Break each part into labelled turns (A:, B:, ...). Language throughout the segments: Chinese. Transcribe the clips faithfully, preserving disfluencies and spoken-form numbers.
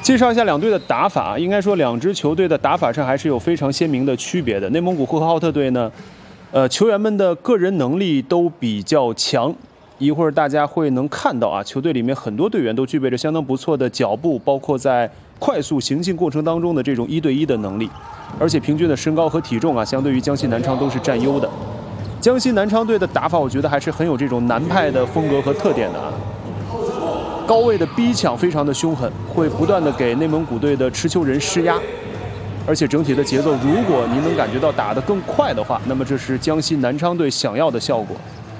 A: 介绍一下两队的打法，应该说两支球队的打法上还是有非常鲜明的区别的。内蒙古呼和浩特队呢，呃，球员们的个人能力都比较强。一会儿大家会能看到啊，球队里面很多队员都具备着相当不错的脚步，包括在快速行进过程当中的这种一对一的能力，而且平均的身高和体重啊，相对于江西南昌都是占优的。江西南昌队的打法，我觉得还是很有这种南派的风格和特点的啊。高位的逼抢非常的凶狠，会不断的给内蒙古队的持球人施压，而且整体的节奏，如果您能感觉到打得更快的话，那么这是江西南昌队想要的效果。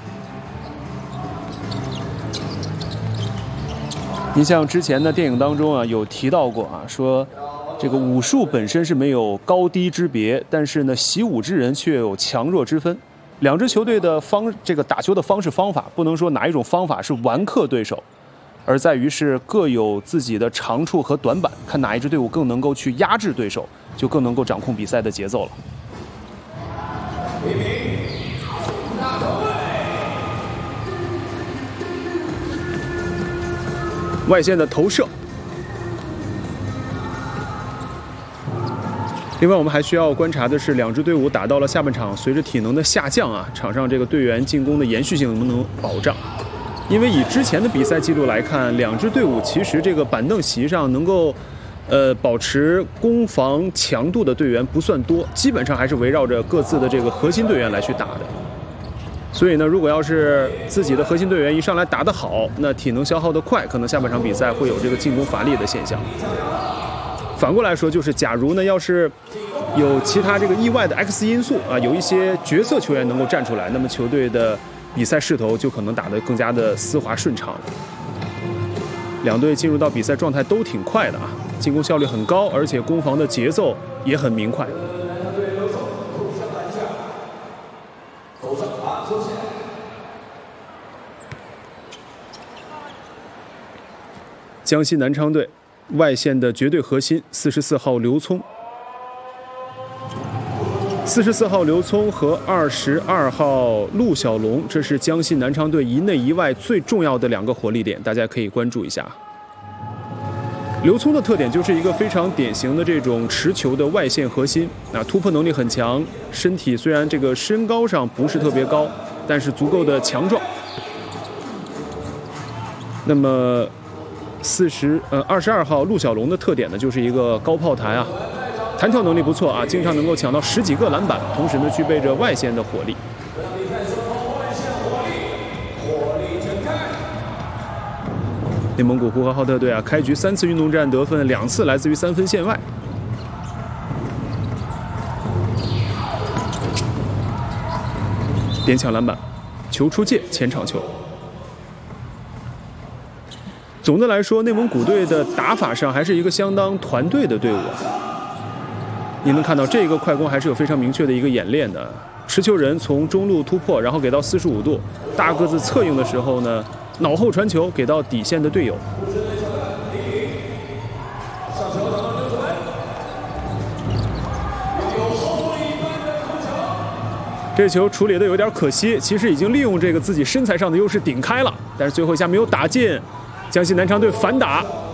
A: 你像之前的电影当中啊，有提到过啊，说这个武术本身是没有高低之别，但是呢，习武之人却有强弱之分。两支球队的方这个打球的方式方法，不能说哪一种方法是完克对手。而在于是各有自己的长处和短板，看哪一支队伍更能够去压制对手，就更能够掌控比赛的节奏了。外线的投射。另外，我们还需要观察的是，两支队伍打到了下半场，随着体能的下降啊，场上这个队员进攻的延续性能不能保障？因为以之前的比赛记录来看，两支队伍其实这个板凳席上能够，呃，保持攻防强度的队员不算多，基本上还是围绕着各自的这个核心队员来去打的。所以呢，如果要是自己的核心队员一上来打得好，那体能消耗得快，可能下半场比赛会有这个进攻乏力的现象。反过来说，就是假如呢，要是有其他这个意外的 X 因素啊，有一些角色球员能够站出来，那么球队的比赛势头就可能打得更加的丝滑顺畅了。两队进入到比赛状态都挺快的啊，进攻效率很高，而且攻防的节奏也很明快。江西南昌队外线的绝对核心，四十四号刘聪。四十四号刘聪和二十二号陆小龙，这是江西南昌队一内一外最重要的两个火力点，大家可以关注一下。刘聪的特点就是一个非常典型的这种持球的外线核心，啊，突破能力很强，身体虽然这个身高上不是特别高，但是足够的强壮。那么，四十呃二十二号陆小龙的特点呢，就是一个高炮弹啊。弹跳能力不错啊，经常能够抢到十几个篮板，同时呢具备着外线的火力。内蒙古呼和浩特队啊，开局三次运动战得分，两次来自于三分线外。边抢篮板，球出界，前场球。总的来说，内蒙古队的打法上还是一个相当团队的队伍啊。你能看到这个快攻还是有非常明确的一个演练的，持球人从中路突破，然后给到四十五度，大个子策应的时候呢，脑后传球给到底线的队友。这球处理的有点可惜，其实已经利用这个自己身材上的优势顶开了，但是最后一下没有打进，江西南昌队反打。